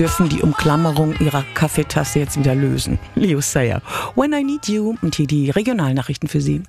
Dürfen die Umklammerung ihrer Kaffeetasse jetzt wieder lösen. Leo Sayer, When I Need You, und hier die Regionalnachrichten für Sie.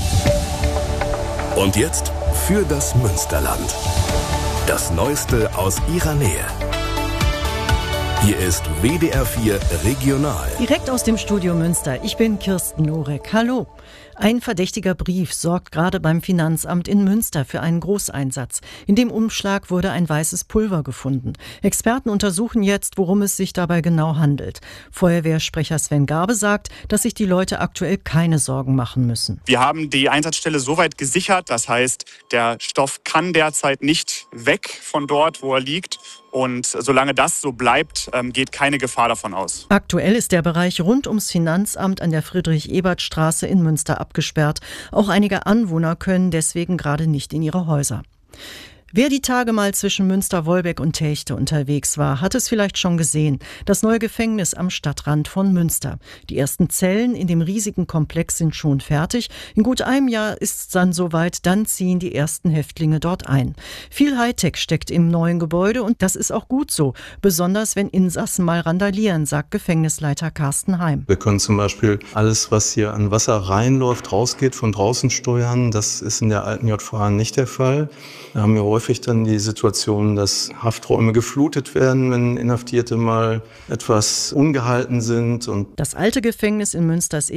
Und jetzt für das Münsterland. Das Neueste aus Ihrer Nähe. Hier ist WDR 4 Regional. Direkt aus dem Studio Münster. Ich bin Kirsten Norek. Hallo. Ein verdächtiger Brief sorgt gerade beim Finanzamt in Münster für einen Großeinsatz. In dem Umschlag wurde ein weißes Pulver gefunden. Experten untersuchen jetzt, worum es sich dabei genau handelt. Feuerwehrsprecher Sven Garbe sagt, dass sich die Leute aktuell keine Sorgen machen müssen. Wir haben die Einsatzstelle soweit gesichert. Das heißt, der Stoff kann derzeit nicht weg von dort, wo er liegt. Und solange das so bleibt, geht keine Gefahr davon aus. Aktuell ist der Bereich rund ums Finanzamt an der Friedrich-Ebert-Straße in Münster abgesperrt. Auch einige Anwohner können deswegen gerade nicht in ihre Häuser. Wer die Tage mal zwischen Münster-Wolbeck und Telchte unterwegs war, hat es vielleicht schon gesehen. Das neue Gefängnis am Stadtrand von Münster. Die ersten Zellen in dem riesigen Komplex sind schon fertig. In gut einem Jahr ist es dann soweit, dann ziehen die ersten Häftlinge dort ein. Viel Hightech steckt im neuen Gebäude und das ist auch gut so. Besonders wenn Insassen mal randalieren, sagt Gefängnisleiter Carsten Heim. Wir können zum Beispiel alles, was hier an Wasser reinläuft, rausgeht, von draußen steuern. Das ist in der alten JVA nicht der Fall. Da haben wir häufig dann die Situation, dass Hafträume geflutet werden, wenn Inhaftierte mal etwas ungehalten sind. Das alte Gefängnis in Münsters